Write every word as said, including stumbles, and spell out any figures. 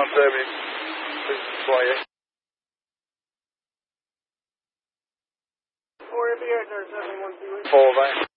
service. This is why you. Four eight eight, there's seven one two eight. Four, right?